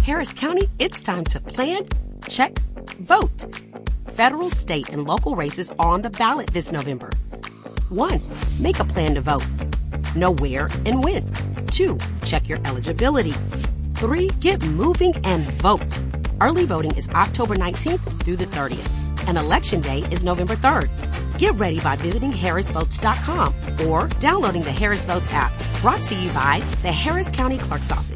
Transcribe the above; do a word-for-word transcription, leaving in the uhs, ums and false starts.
Harris County, it's time to plan, check, vote. Federal, state, and local races are on the ballot this November. One, make a plan to vote. Know where and when. Two, check your eligibility. Three, get moving and vote. Early voting is October nineteenth through the thirtieth, and Election Day is November third. Get ready by visiting harris votes dot com or downloading the Harris Votes app, brought to you by the Harris County Clerk's Office.